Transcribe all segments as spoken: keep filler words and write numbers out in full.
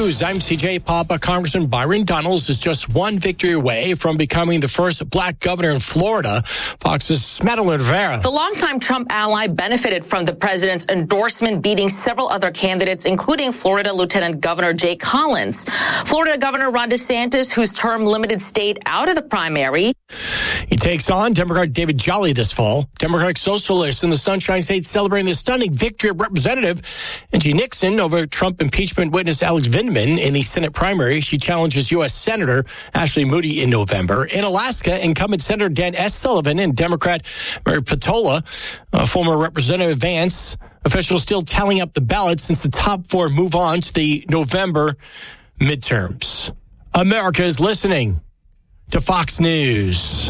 News. I'm C J Papa. Congressman Byron Donalds is just one victory away from becoming the first black governor in Florida. Fox's Madeline Rivera. The longtime Trump ally benefited from the president's endorsement, beating several other candidates, including Florida Lieutenant Governor Jay Collins. Florida Governor Ron DeSantis, whose term limited stayed out of the primary. He takes on Democrat David Jolly this fall. Democratic Socialists in the Sunshine State celebrating the stunning victory of Representative Angie Nixon over Trump impeachment witness Alex Vindman in the Senate primary. She challenges U S Senator Ashley Moody in November. In Alaska, incumbent Senator Dan S. Sullivan and Democrat Mary Patola, uh, former Representative Vance. Officials still tallying up the ballots since the top four move on to the November midterms. America is listening to Fox News.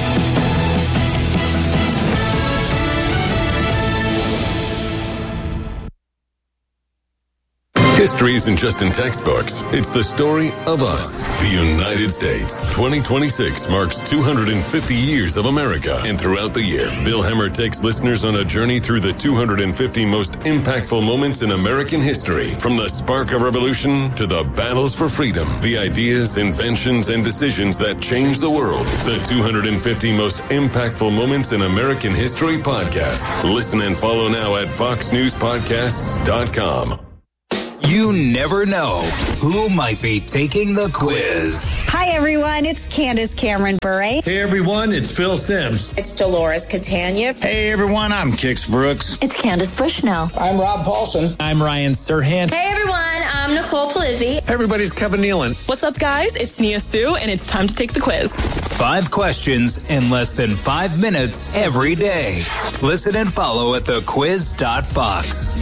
History isn't just in textbooks. It's the story of us, the United States. twenty twenty-six marks two hundred fifty years of America. And throughout the year, Bill Hemmer takes listeners on a journey through the two hundred fifty most impactful moments in American history. From the spark of revolution to the battles for freedom, the ideas, inventions, and decisions that changed the world. The two hundred fifty most impactful moments in American history podcast. Listen and follow now at fox news podcasts dot com. You never know who might be taking the quiz. Hi, everyone. It's Candace Cameron Bure. Hey, everyone. It's Phil Sims. It's Dolores Catania. Hey, everyone. I'm Kix Brooks. It's Candace Bushnell. I'm Rob Paulson. I'm Ryan Serhant. Hey, everyone. I'm Nicole Palizzi. Hey, everybody's Kevin Nealon. What's up, guys? It's Nia Sue, and it's time to take the quiz. Five questions in less than five minutes every day. Listen and follow at the quiz dot fox.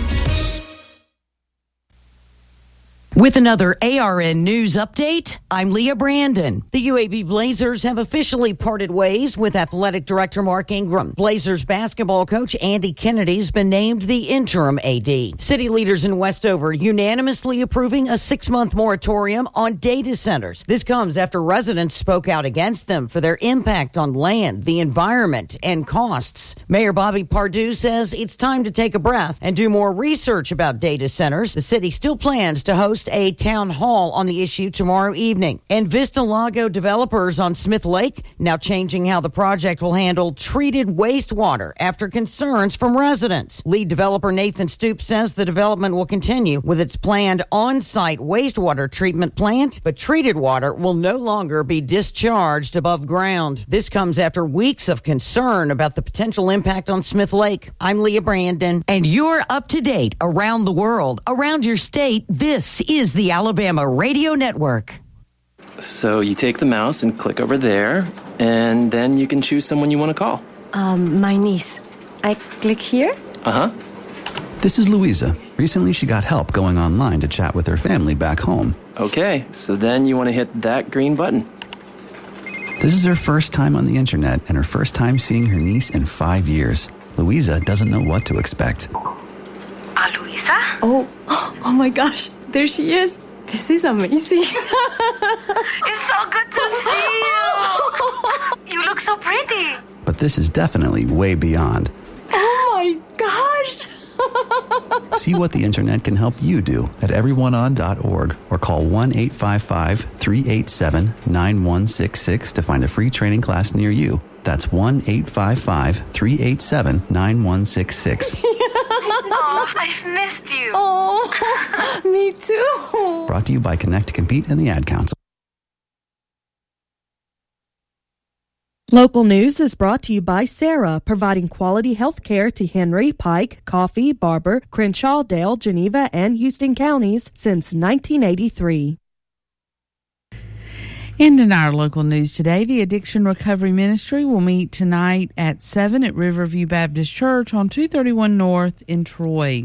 With another A R N News update, I'm Leah Brandon. The U A B Blazers have officially parted ways with athletic director Mark Ingram. Blazers basketball coach Andy Kennedy has been named the interim A D. City leaders in Westover unanimously approving a six-month moratorium on data centers. This comes after residents spoke out against them for their impact on land, the environment, and costs. Mayor Bobby Pardue says it's time to take a breath and do more research about data centers. The city still plans to host a town hall on the issue tomorrow evening. And Vista Lago developers on Smith Lake now changing how the project will handle treated wastewater after concerns from residents. Lead developer Nathan Stoops says the development will continue with its planned on-site wastewater treatment plant, but treated water will no longer be discharged above ground. This comes after weeks of concern about the potential impact on Smith Lake. I'm Leah Brandon, and you're up to date around the world, around your state. This is the Alabama Radio Network. So you take the mouse and click over there, and then you can choose someone you want to call. Um, my niece. I click here? Uh-huh. This is Louisa. Recently she got help going online to chat with her family back home. Okay, so then you want to hit that green button. This is her first time on the internet and her first time seeing her niece in five years. Louisa doesn't know what to expect. Ah, uh, Louisa? Oh, oh my gosh. There she is. This is amazing. It's so good to see you. You look so pretty. But this is definitely way beyond. Oh my gosh. See what the internet can help you do at everyone on dot org or call one eight five five, three eight seven, nine one six six to find a free training class near you. That's one eight five five, three eight seven, nine one six six. Oh, I've missed you. Oh, me too. Brought to you by Connect to Compete and the Ad Council. Local news is brought to you by Sarah, providing quality health care to Henry, Pike, Coffee, Barber, Crenshaw, Dale, Geneva, and Houston counties since nineteen eighty-three. And in our local news today, the Addiction Recovery Ministry will meet tonight at seven at Riverview Baptist Church on two thirty-one North in Troy.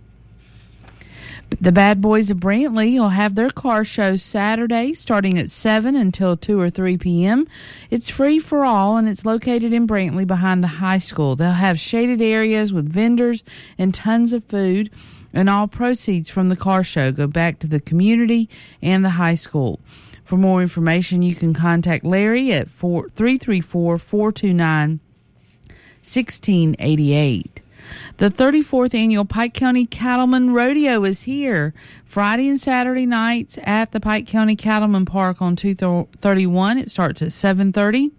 The Bad Boys of Brantley will have their car show Saturday starting at seven until two or three p.m. It's free for all, and it's located in Brantley behind the high school. They'll have shaded areas with vendors and tons of food, and all proceeds from the car show go back to the community and the high school. For more information, you can contact Larry at three three four, four two nine, one six eight eight. The thirty-fourth Annual Pike County Cattleman Rodeo is here. Friday and Saturday nights at the Pike County Cattleman Park on two thirty-one. It starts at seven thirty.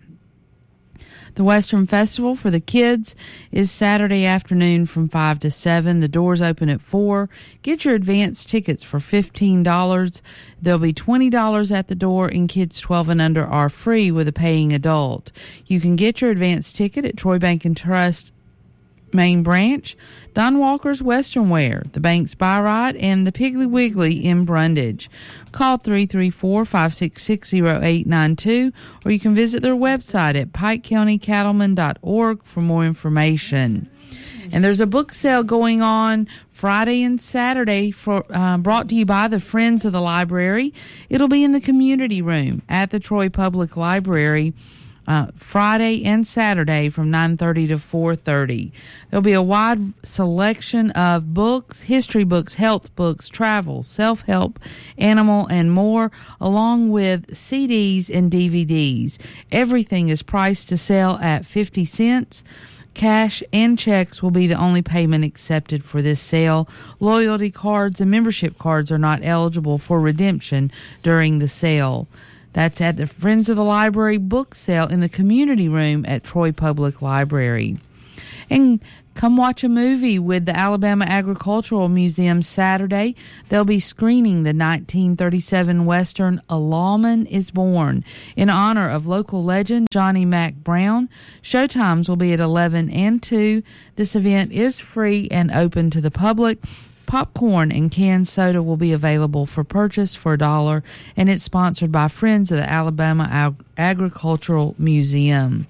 The Western Festival for the kids is Saturday afternoon from five to seven. The doors open at four. Get your advance tickets for fifteen dollars. There'll be twenty dollars at the door, and kids twelve and under are free with a paying adult. You can get your advance ticket at Troy Bank and Trust main branch, Don Walker's Western Wear, the Banks Buy Right, and the Piggly Wiggly in Brundage. Call three three four, five six six, zero eight nine two, or you can visit their website at pike county cattleman dot org for more information. And there's a book sale going on Friday and Saturday for uh, brought to you by the Friends of the Library. It'll be in the community room at the Troy Public Library Uh, Friday and Saturday from nine thirty to four thirty. There'll be a wide selection of books, history books, health books, travel, self-help, animal, and more, along with C Ds and D V Ds. Everything is priced to sell at fifty cents. Cash and checks will be the only payment accepted for this sale. Loyalty cards and membership cards are not eligible for redemption during the sale. That's at the Friends of the Library book sale in the community room at Troy Public Library. And come watch a movie with the Alabama Agricultural Museum Saturday. They'll be screening the nineteen thirty-seven Western A Lawman is Born in honor of local legend Johnny Mack Brown. Showtimes will be at eleven and two. This event is free and open to the public. Popcorn and canned soda will be available for purchase for a dollar, and it's sponsored by Friends of the Alabama Ag- Agricultural Museum.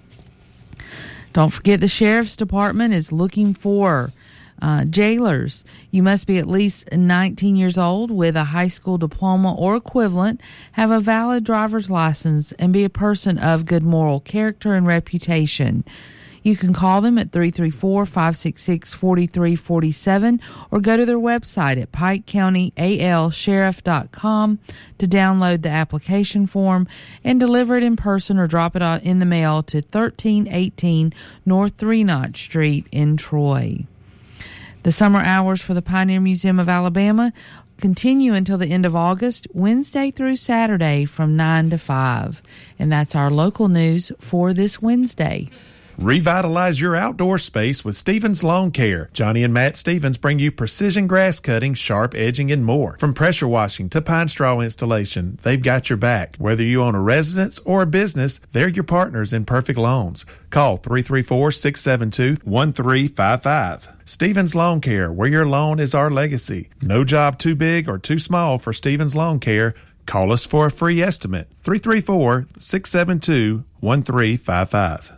Don't forget the Sheriff's Department is looking for uh, jailers. You must be at least nineteen years old with a high school diploma or equivalent, have a valid driver's license, and be a person of good moral character and reputation. You can call them at three three four, five six six, four three four seven or go to their website at pike county a l sheriff dot com to download the application form and deliver it in person or drop it in the mail to thirteen eighteen North Three Notch Street in Troy. The summer hours for the Pioneer Museum of Alabama continue until the end of August, Wednesday through Saturday from nine to five. And that's our local news for this Wednesday. Revitalize your outdoor space with Stevens Lawn Care. Johnny and Matt Stevens bring you precision grass cutting, sharp edging, and more. From pressure washing to pine straw installation, they've got your back. Whether you own a residence or a business, they're your partners in perfect lawns. Call three three four, six seven two, one three five five. Stevens Lawn Care, where your lawn is our legacy. No job too big or too small for Stevens Lawn Care. Call us for a free estimate. three three four, six seven two, one three five five.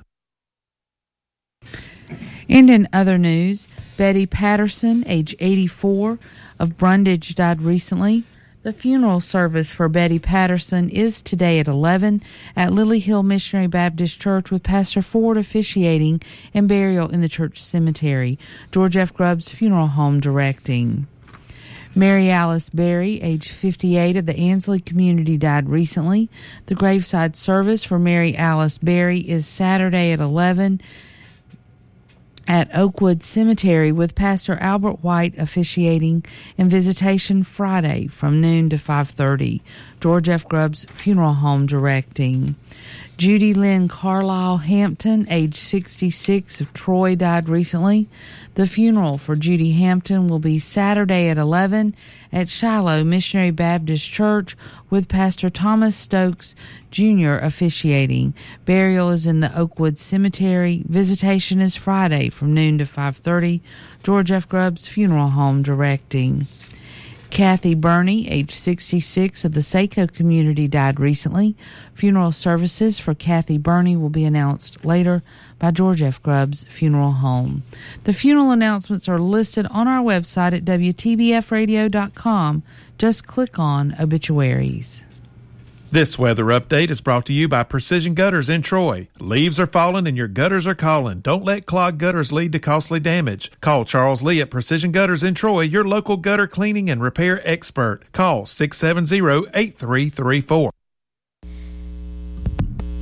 And in other news, Betty Patterson, age eighty-four, of Brundage, died recently. The funeral service for Betty Patterson is today at eleven at Lily Hill Missionary Baptist Church with Pastor Ford officiating and burial in the church cemetery. George F. Grubbs Funeral Home directing. Mary Alice Berry, age fifty-eight, of the Ansley community, died recently. The graveside service for Mary Alice Berry is Saturday at eleven at Oakwood Cemetery with Pastor Albert White officiating, and visitation Friday from noon to five thirty. George F. Grubbs Funeral Home directing. Judy Lynn Carlisle Hampton, age sixty-six, of Troy, died recently. The funeral for Judy Hampton will be Saturday at eleven at Shiloh Missionary Baptist Church with Pastor Thomas Stokes Junior officiating. Burial is in the Oakwood Cemetery. Visitation is Friday from noon to five thirty. George F. Grubbs Funeral Home directing. Kathy Burney, age sixty-six, of the Saco community, died recently. Funeral services for Kathy Burney will be announced later by George F. Grubbs Funeral Home. The funeral announcements are listed on our website at w t b f radio dot com. Just click on Obituaries. This weather update is brought to you by Precision Gutters in Troy. Leaves are falling and your gutters are calling. Don't let clogged gutters lead to costly damage. Call Charles Lee at Precision Gutters in Troy, your local gutter cleaning and repair expert. Call six seven zero, eight three three four.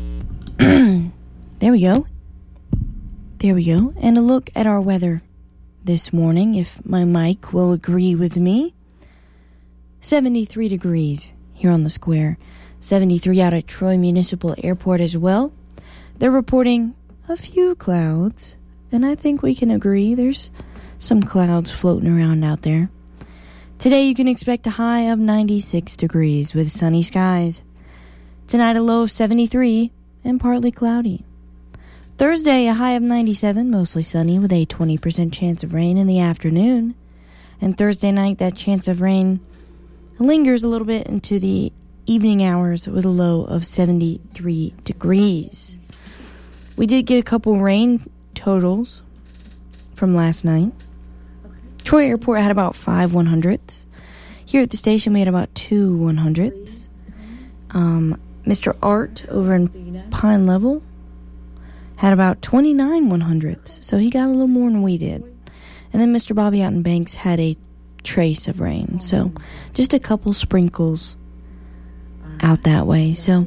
There we go. There we go. And a look at our weather. this morning, if my mic will agree with me. seventy-three degrees here on the square. seventy-three out at Troy Municipal Airport as well. They're reporting a few clouds, and I think we can agree there's some clouds floating around out there. Today you can expect a high of ninety-six degrees with sunny skies. Tonight a low of seventy-three and partly cloudy. Thursday a high of ninety-seven, mostly sunny with a twenty percent chance of rain in the afternoon. And Thursday night that chance of rain lingers a little bit into the evening hours with a low of seventy-three degrees. We did get a couple rain totals from last night. Troy Airport had about five one hundredths. Here at the station we had about two one hundredths. Um, Mister Art over in Pine Level had about twenty-nine one hundredths, so he got a little more than we did. And then Mister Bobby out in Banks had a trace of rain, so just a couple sprinkles out that way. So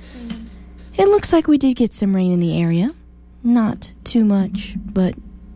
it looks like we did get some rain in the area. Not too much, but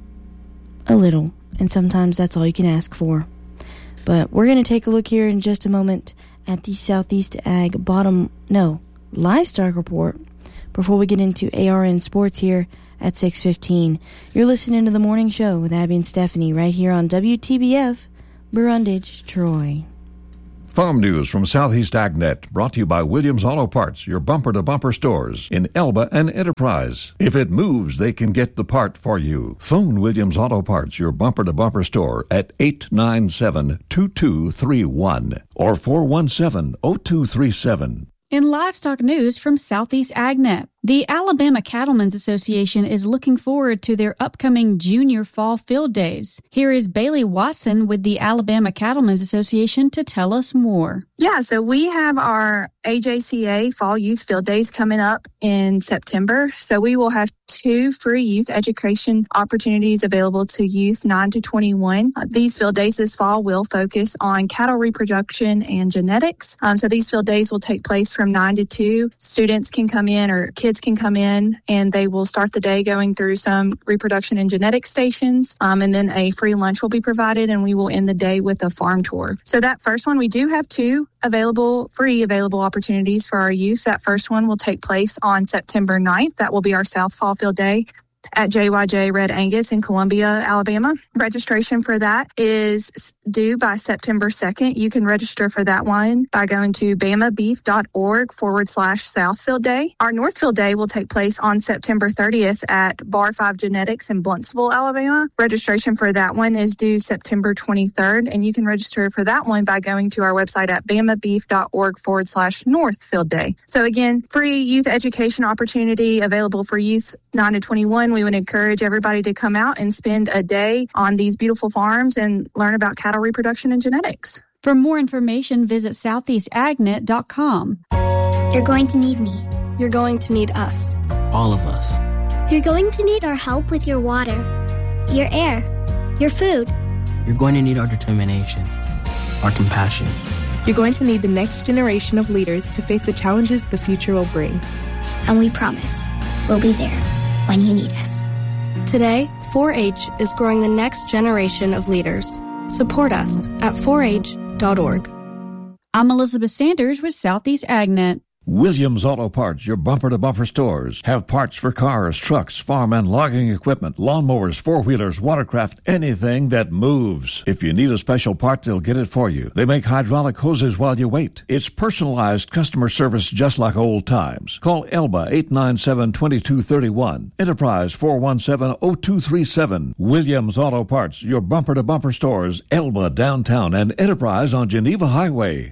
a little. And sometimes that's all you can ask for. But we're going to take a look here in just a moment at the Southeast Ag bottom, no, livestock report before we get into A R N Sports here at six fifteen. You're listening to The Morning Show with Abby and Stephanie right here on W T B F, Brundage, Troy. Farm news from Southeast AgNet, brought to you by Williams Auto Parts, your bumper-to-bumper stores in Elba and Enterprise. If it moves, they can get the part for you. Phone Williams Auto Parts, your bumper-to-bumper store at eight nine seven, two two three one or four one seven, zero two three seven. In livestock news from Southeast AgNet, the Alabama Cattlemen's Association is looking forward to their upcoming Junior Fall Field Days. Here is Bailey Watson with the Alabama Cattlemen's Association to tell us more. Yeah, so we have our A J C A Fall Youth Field Days coming up in September. So we will have two free youth education opportunities available to youth nine to twenty-one. Uh, these field days this fall will focus on cattle reproduction and genetics. Um, so these field days will take place from nine to two. Students can come in, or kids can come in, and they will start the day going through some reproduction and genetic stations. Um, and then a free lunch will be provided, and we will end the day with a farm tour. So that first one, we do have two available, free available opportunities for our youth. That first one will take place on September ninth. That will be our South Fall Field Day at J Y J Red Angus in Columbia, Alabama. Registration for that is due by September second. You can register for that one by going to bamabeef.org forward slash Southfield Day. Our Northfield Day will take place on September thirtieth at Bar five Genetics in Bluentsville, Alabama. Registration for that one is due September twenty-third, and you can register for that one by going to our website at bamabeef.org forward slash Northfield Day. So again, free youth education opportunity available for youth nine to twenty-one. We would encourage everybody to come out and spend a day on these beautiful farms and learn about cattle reproduction and genetics. For more information, visit southeast agnet dot com. You're going to need me. You're going to need us. All of us. You're going to need our help with your water, your air, your food. You're going to need our determination, our compassion. You're going to need the next generation of leaders to face the challenges the future will bring. And we promise we'll be there when you need us. Today, four H is growing the next generation of leaders. Support us at four H dot org. I'm Elizabeth Sanders with Southeast AgNet. Williams Auto Parts, your bumper-to-bumper stores, have parts for cars, trucks, farm and logging equipment, lawnmowers, four-wheelers, watercraft, anything that moves. If you need a special part, they'll get it for you. They make hydraulic hoses while you wait. It's personalized customer service just like old times. Call Elba eight nine seven, two two three one, Enterprise four one seven, zero two three seven. Williams Auto Parts, your bumper-to-bumper stores, Elba downtown and Enterprise on Geneva Highway.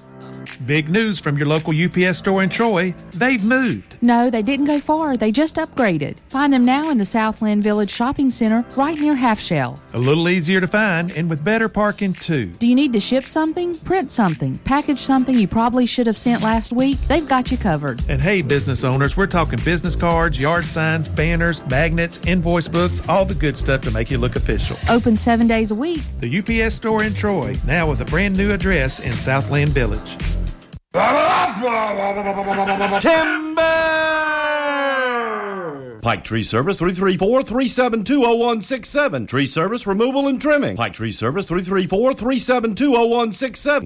Big news from your local U P S store in Troy. They've moved. No, they didn't go far. They just upgraded. Find them now in the Southland Village Shopping Center right near Half Shell. A little easier to find and with better parking too. Do you need to ship something, print something, package something you probably should have sent last week? They've got you covered. And hey, business owners, we're talking business cards, yard signs, banners, magnets, invoice books, all the good stuff to make you look official. Open seven days a week. The U P S store in Troy, now with a brand new address in Southland Village. Timber! Pike Tree Service, three three four, three seven two, zero one six seven. Tree Service Removal and Trimming. Pike Tree Service, three three four, three seven two, zero one six seven.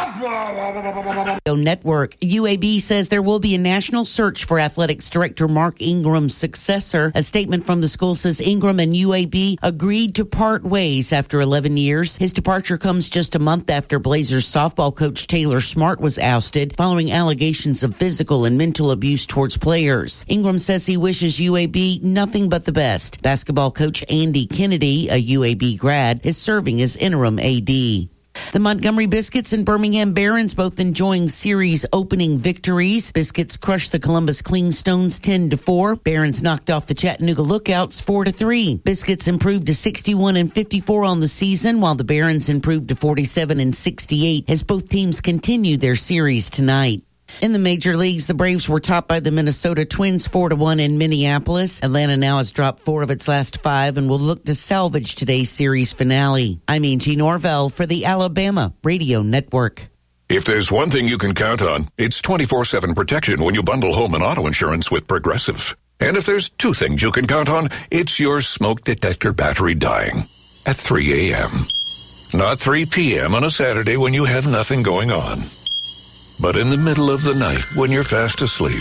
Network. U A B says there will be a national search for athletics director Mark Ingram's successor. A statement from the school says Ingram and U A B agreed to part ways after eleven years. His departure comes just a month after Blazers softball coach Taylor Smart was ousted following allegations of physical and mental abuse towards players. Ingram says he wishes U A B nothing but the best. Basketball coach Andy Kennedy, a U A B grad, is serving as interim A D. The Montgomery Biscuits and Birmingham Barons both enjoying series opening victories. Biscuits crushed the Columbus Clingstones ten to four. Barons knocked off the Chattanooga Lookouts four to three. Biscuits improved to sixty-one and fifty-four on the season, while the Barons improved to forty-seven and sixty-eight as both teams continue their series tonight. In the major leagues, the Braves were topped by the Minnesota Twins four to one in Minneapolis. Atlanta now has dropped four of its last five and will look to salvage today's series finale. I'm Angie Norvell for the Alabama Radio Network. If there's one thing you can count on, it's twenty-four seven protection when you bundle home and auto insurance with Progressive. And if there's two things you can count on, it's your smoke detector battery dying at three a.m. Not three p.m. on a Saturday when you have nothing going on, but in the middle of the night when you're fast asleep.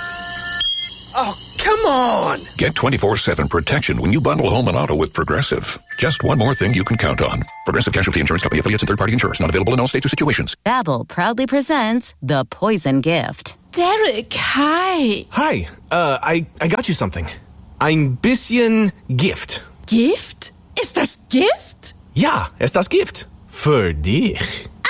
Oh, come on! Get twenty-four seven protection when you bundle home and auto with Progressive. Just one more thing you can count on. Progressive Casualty Insurance Company, affiliates, and third-party insurers. Not available in all states or situations. Babbel proudly presents The Poison Gift. Derek, hi. Hi. Uh, I, I got you something. Ein bisschen Gift. Gift? Ist das Gift? Ja, ist das Gift. Für dich.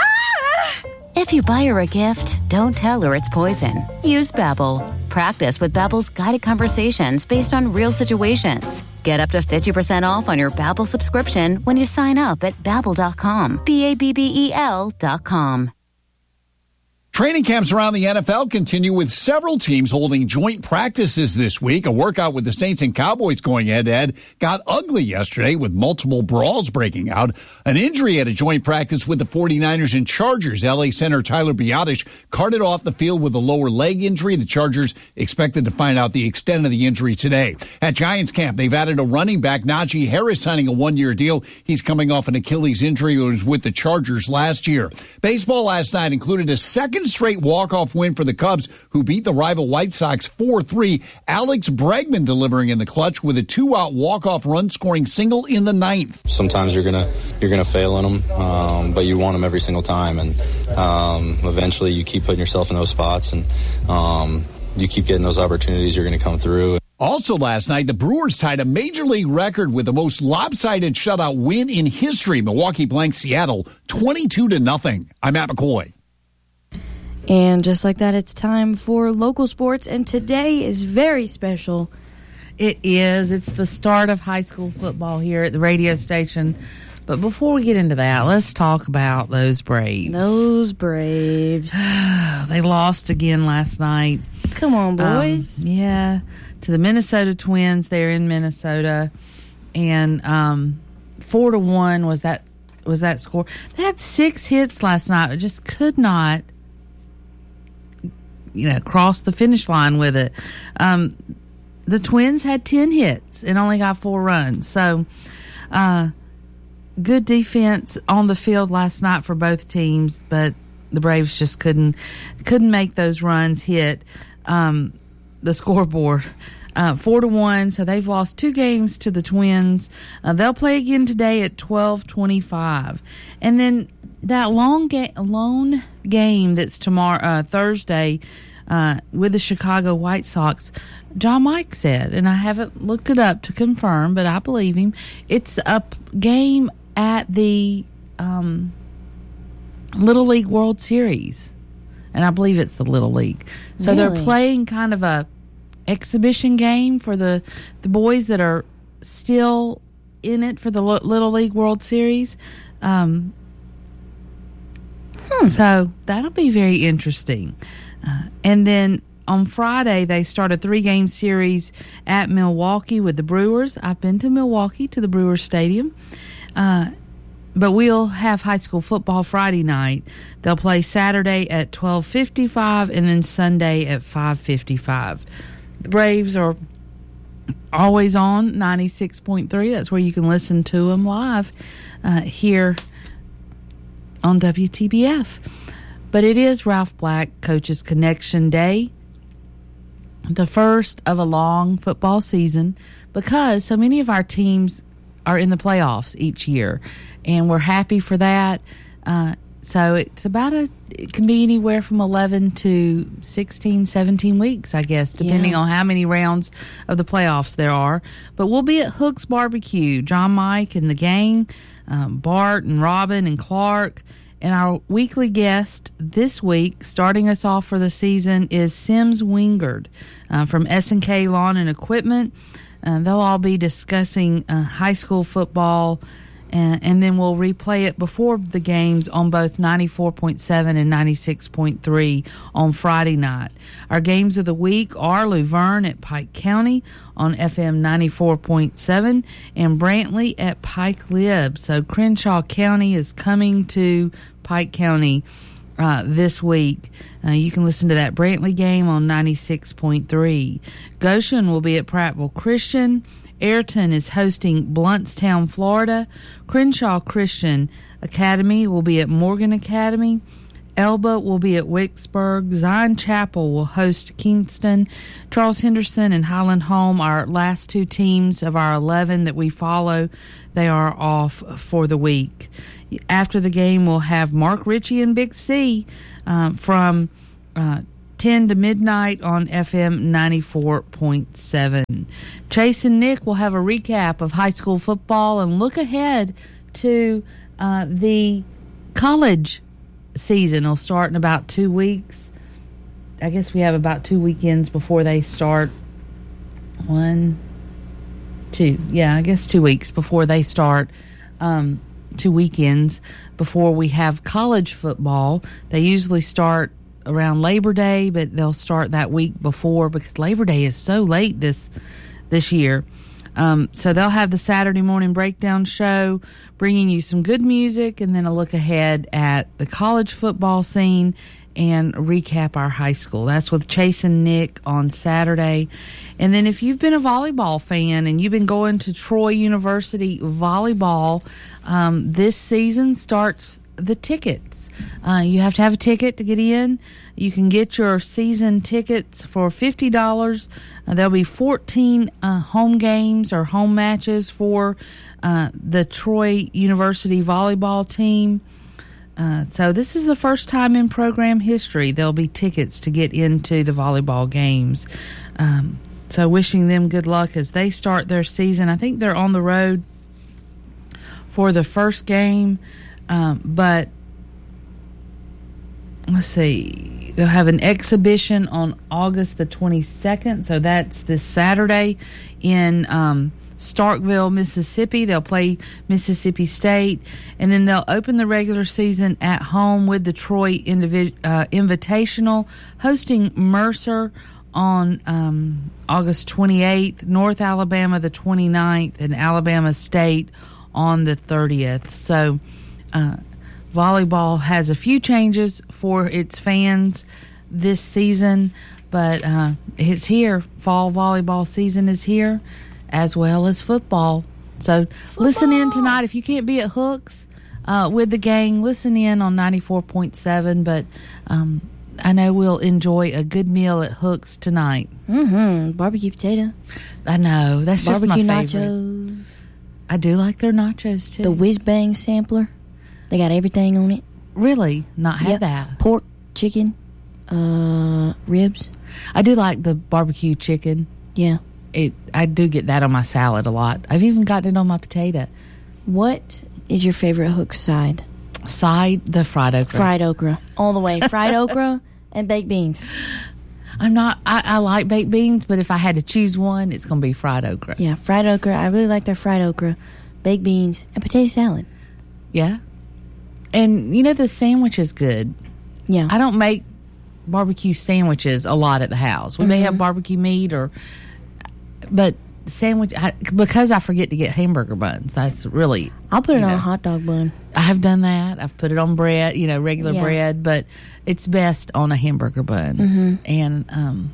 If you buy her a gift, don't tell her it's poison. Use Babbel. Practice with Babbel's guided conversations based on real situations. Get up to fifty percent off on your Babbel subscription when you sign up at Babbel dot com. B A B B E L dot com. Training camps around the N F L continue with several teams holding joint practices this week. A workout with the Saints and Cowboys going head-to-head got ugly yesterday with multiple brawls breaking out. An injury at a joint practice with the 49ers and Chargers. L A center Tyler Biadasz carted off the field with a lower leg injury. The Chargers expected to find out the extent of the injury today. At Giants camp, they've added a running back, Najee Harris, signing a one-year deal. He's coming off an Achilles injury. He was with the Chargers last year. Baseball last night included a second straight walk-off win for the Cubs, who beat the rival White Sox four three. Alex Bregman delivering in the clutch with a two-out walk-off run-scoring single in the ninth. Sometimes you're gonna you're gonna fail in them, um, but you want them every single time, and um, eventually you keep putting yourself in those spots, and um, you keep getting those opportunities. You're gonna come through. Also last night, the Brewers tied a Major League record with the most lopsided shutout win in history. Milwaukee blanked Seattle twenty-two to nothing. I'm Matt McCoy. And just like that, it's time for local sports, and today is very special. It is. It's the start of high school football here at the radio station. But before we get into that, let's talk about those Braves. Those Braves. They lost again last night. Come on, boys. Um, yeah, to the Minnesota Twins. They're in Minnesota. And um, four to one was that was that score. They had six hits last night, but just could not, you know, cross the finish line with it. Um, the Twins had ten hits and only got four runs. So, uh, good defense on the field last night for both teams, but the Braves just couldn't couldn't make those runs hit um, the scoreboard. Uh, four to one, so they've lost two games to the Twins. Uh, they'll play again today at twelve twenty-five, and then that long ga- lone game that's tomorrow, uh, Thursday, uh, with the Chicago White Sox. John Mike said, and I haven't looked it up to confirm, but I believe him. It's a p- game at the um, Little League World Series, and I believe it's the Little League. So Really? They're playing kind of a exhibition game for the the boys that are still in it for the L- Little League World Series. Um, hmm. So that'll be very interesting. Uh, and then on Friday, they start a three-game series at Milwaukee with the Brewers. I've been to Milwaukee, to the Brewers Stadium. Uh, but we'll have high school football Friday night. They'll play Saturday at twelve fifty-five and then Sunday at five fifty-five. The Braves are always on ninety-six point three. That's where you can listen to them live uh, here on W T B F. But it is Ralph Black Coaches Connection Day, the first of a long football season, because so many of our teams are in the playoffs each year, and we're happy for that. Uh, so it's about a, it can be anywhere from eleven to sixteen, seventeen weeks, I guess, depending Yeah. on how many rounds of the playoffs there are. But we'll be at Hook's Barbecue, John Mike and the gang, um, Bart and Robin and Clark. And our weekly guest this week, starting us off for the season, is Sims Wingard uh, from S and K Lawn and Equipment. Uh, they'll all be discussing uh, high school football, and, and then we'll replay it before the games on both ninety-four point seven and ninety-six point three on Friday night. Our games of the week are Luverne at Pike County on F M ninety-four point seven and Brantley at Pike Lib. So Crenshaw County is coming to Pike County uh, this week. Uh, you can listen to that Brantley game on ninety-six point three. Goshen will be at Prattville Christian. Ayrton is hosting Bluntstown, Florida. Crenshaw Christian Academy will be at Morgan Academy. Elba will be at Wicksburg. Zion Chapel will host Kingston. Charles Henderson and Highland Home, our last two teams of our eleven that we follow, they are off for the week. After the game, we'll have Mark Ritchie and Big C um, from uh, ten to midnight on F M ninety-four point seven. Chase and Nick will have a recap of high school football and look ahead to uh, the college season. It'll start in about two weeks. I guess we have about two weekends before they start. One, two. Yeah, I guess two weeks before they start. Um, two weekends before we have college football. They usually start around Labor Day, but they'll start that week before because Labor Day is so late this this year. Um, so they'll have the Saturday morning breakdown show, bringing you some good music and then a look ahead at the college football scene and recap our high school. That's with Chase and Nick on Saturday. And then if you've been a volleyball fan and you've been going to Troy University volleyball, um, this season starts the tickets. Uh, you have to have a ticket to get in. You can get your season tickets for fifty dollars. Uh, there'll be fourteen uh, home games or home matches for uh, the Troy University volleyball team. Uh, so this is the first time in program history there'll be tickets to get into the volleyball games. Um, so wishing them good luck as they start their season. I think they're on the road for the first game, um, but let's see, they'll have an exhibition on August the twenty-second, so that's this Saturday in um, Starkville, Mississippi. They'll play Mississippi State, and then they'll open the regular season at home with the Troy Indivi- uh, Invitational, hosting Mercer on um, August twenty-eighth, North Alabama the twenty-ninth, and Alabama State on the thirtieth. So uh, volleyball has a few changes for its fans this season, but uh, it's here. Fall volleyball season is here, as well as football. So football. Listen in tonight. If you can't be at Hooks uh, with the gang, listen in on ninety-four point seven. But um, I know we'll enjoy a good meal at Hooks tonight. Mm-hmm. Barbecue potato. I know. That's Barbecue just my favorite. nachos. I do like their nachos, too. The Whiz Bang sampler. They got everything on it. Really? Not had yep. that. Pork, chicken, uh, ribs. I do like the barbecue chicken. Yeah. It. I do get that on my salad a lot. I've even gotten it on my potato. What is your favorite Hook side? Side, the fried okra. Fried okra. All the way. Fried okra and baked beans. I'm not, I, I like baked beans, but if I had to choose one, it's going to be fried okra. Yeah, fried okra. I really like their fried okra, baked beans, and potato salad. Yeah. And, you know, the sandwich is good. Yeah. I don't make barbecue sandwiches a lot at the house. We mm-hmm. may have barbecue meat or, but sandwich, I, because I forget to get hamburger buns. That's really. I'll put it on know, a hot dog bun. I have done that. I've put it on bread, you know, regular yeah. bread, but it's best on a hamburger bun. Mm-hmm. And um,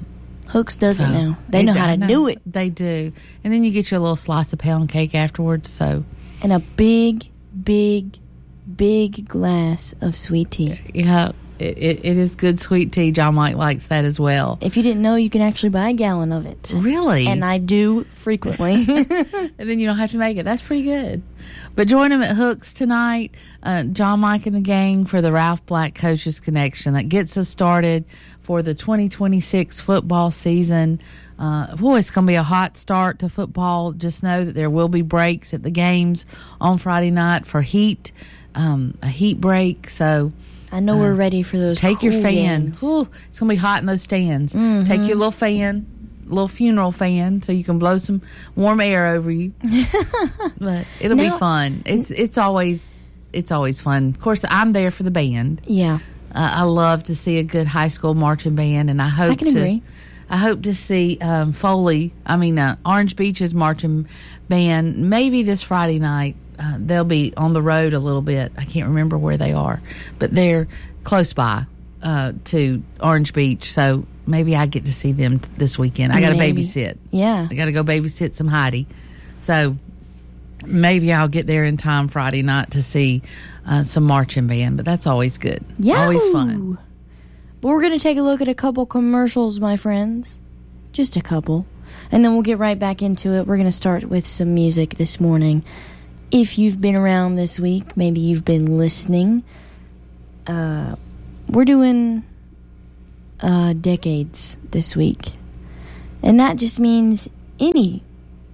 Hooks does So, it now. They know how I to do it. They do. And then you get your little slice of pound cake afterwards. So, and a big, big, big glass of sweet tea. Yeah, it, it, it is good sweet tea. John Mike likes that as well. If you didn't know, you can actually buy a gallon of it. Really? And I do frequently. And then you don't have to make it. That's pretty good. But join them at Hooks tonight. Uh, John Mike and the gang for the Ralph Black Coaches Connection. That gets us started for the twenty twenty-six football season. Uh, boy, it's going to be a hot start to football. Just know that there will be breaks at the games on Friday night for heat, um, a heat break. So I know uh, we're ready for those. Take cool your fan. games. Ooh, it's going to be hot in those stands. Mm-hmm. Take your little fan, little funeral fan, so you can blow some warm air over you. But it'll now, be fun. It's it's always it's always fun. Of course, I'm there for the band. Yeah. Uh, I love to see a good high school marching band, and I hope I can to. Agree. I hope to see um, Foley. I mean, uh, Orange Beach's marching band. Maybe this Friday night uh, they'll be on the road a little bit. I can't remember where they are, but they're close by uh, to Orange Beach. So maybe I get to see them t- this weekend. I got to babysit. Yeah, I got to go babysit some Heidi. So maybe I'll get there in time Friday night to see uh, some marching band. But that's always good. Yeah, always fun. But we're going to take a look at a couple commercials, my friends. Just a couple. And then we'll get right back into it. We're going to start with some music this morning. If you've been around this week, maybe you've been listening, uh, we're doing uh, decades this week. And that just means any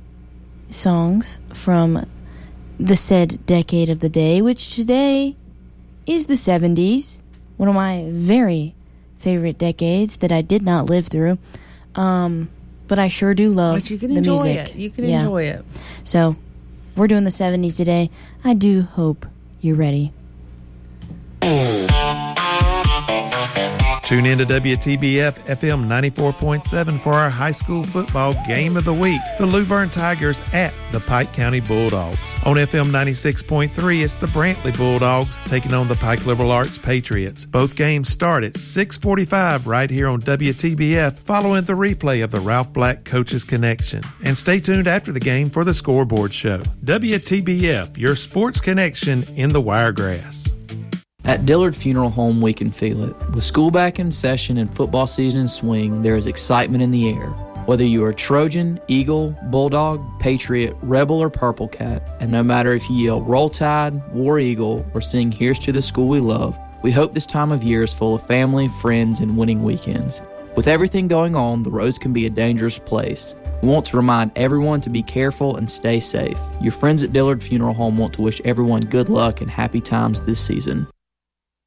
songs from the said decade of the day, which today is the seventies. One of my very favorite decades that I did not live through, um, but I sure do love but you can the enjoy music. It. You can yeah. enjoy it. So we're doing the seventies today. I do hope you're ready. Tune in to W T B F F M ninety-four point seven for our high school football game of the week. The Luverne Tigers at the Pike County Bulldogs. On F M ninety-six point three, it's the Brantley Bulldogs taking on the Pike Liberal Arts Patriots. Both games start at six forty-five right here on W T B F, following the replay of the Ralph Black Coaches Connection. And stay tuned after the game for the scoreboard show. W T B F, your sports connection in the Wiregrass. At Dillard Funeral Home, we can feel it. With school back in session and football season in swing, there is excitement in the air. Whether you are Trojan, Eagle, Bulldog, Patriot, Rebel, or Purple Cat, and no matter if you yell Roll Tide, War Eagle, or sing Here's to the School We Love, we hope this time of year is full of family, friends, and winning weekends. With everything going on, the roads can be a dangerous place. We want to remind everyone to be careful and stay safe. Your friends at Dillard Funeral Home want to wish everyone good luck and happy times this season.